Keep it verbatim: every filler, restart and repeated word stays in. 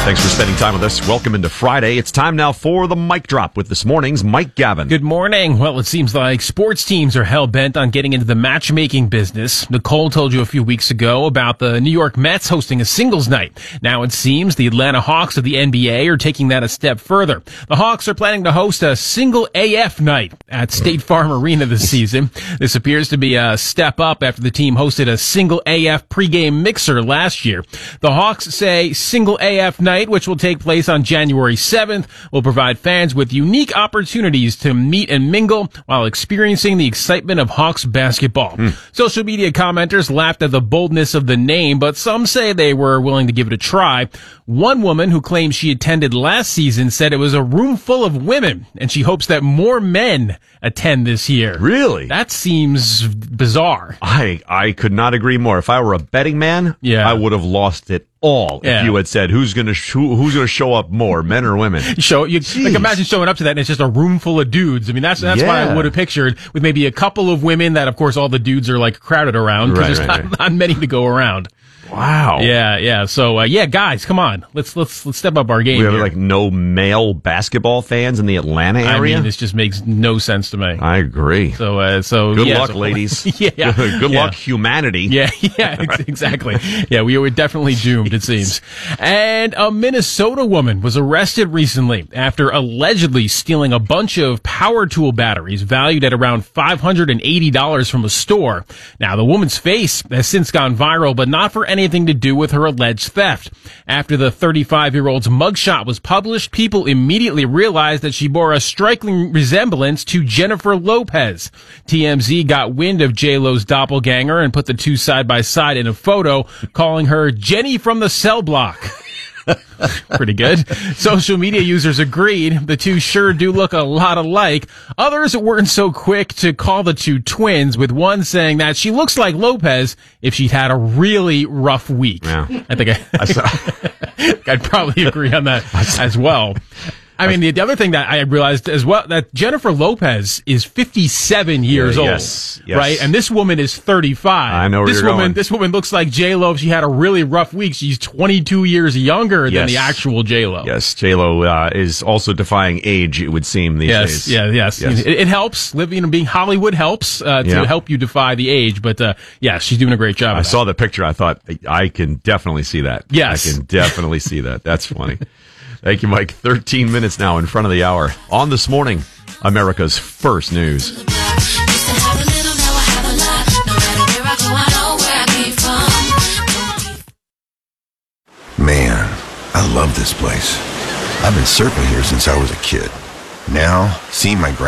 Thanks for spending time with us. Welcome into Friday. It's time now for the Mic Drop with this morning's Mike Gavin. Good morning. Well, it seems like sports teams are hell-bent on getting into the matchmaking business. Nicole told you a few weeks ago about the New York Mets hosting a singles night. Now it seems the Atlanta Hawks of the N B A are taking that a step further. The Hawks are planning to host a single A F night at State Farm Arena this season. This appears to be a step up after the team hosted a single A F pregame mixer last year. The Hawks say single A F night, which will take place on January seventh, will provide fans with unique opportunities to meet and mingle while experiencing the excitement of Hawks basketball. Mm. Social media commenters laughed at the boldness of the name, but some say they were willing to give it a try. One woman who claims she attended last season said it was a room full of women, and she hopes that more men attend this year. Really? That seems bizarre. I, I could not agree more. If I were a betting man, yeah. I would have lost it all yeah. if you had said who's going to sh- who's going to show up more, men or women. Show you like imagine showing up to that and it's just a room full of dudes. I mean that's that's yeah. what I would have pictured, with maybe a couple of women that of course all the dudes are like crowded around because right, there's right, not, right. not many to go around. Wow. Yeah, yeah. So, uh, yeah, guys, come on. Let's let's let's step up our game. We have here. like no male basketball fans in the Atlanta area. I mean, this just makes no sense to me. I agree. So, uh, so good yeah, luck, so, ladies. yeah, good yeah. luck, humanity. Yeah, yeah, exactly. Yeah, we were definitely doomed, it seems. And a Minnesota woman was arrested recently after allegedly stealing a bunch of power tool batteries valued at around five hundred eighty dollars from a store. Now, the woman's face has since gone viral, but not for anything to do with her alleged theft. After the thirty-five-year-old's mugshot was published, people immediately realized that she bore a striking resemblance to Jennifer Lopez. T M Z got wind of J-Lo's doppelganger and put the two side by side in a photo, calling her Jenny from the cell block. Pretty good. Social media users agreed. The two sure do look a lot alike. Others weren't so quick to call the two twins, with one saying that she looks like Lopez if she'd had a really rough week. Yeah. I think I, I saw- I'd probably agree on that as well. I mean, the, the other thing that I realized as well, that Jennifer Lopez is fifty-seven years yeah, old, yes, yes. right? And this woman is thirty-five. I know where this you're woman, going. This woman looks like J-Lo. If she had a really rough week, she's twenty-two years younger yes. than the actual J-Lo. Yes, J-Lo uh, is also defying age, it would seem, these yes, days. Yeah, yes, yes. It, it helps. Living and being Hollywood helps uh, to yeah. help you defy the age. But, uh, yeah, she's doing a great job. I saw the picture. I thought, I can definitely see that. Yes. I can definitely see that. That's funny. Thank you, Mike. thirteen minutes now in front of the hour. On This Morning, America's First News. Man, I love this place. I've been surfing here since I was a kid. Now, seeing my